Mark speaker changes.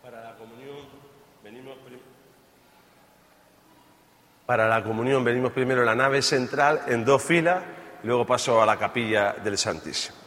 Speaker 1: Para la comunión venimos primero a la nave central en 2 filas, y luego paso a la capilla del Santísimo.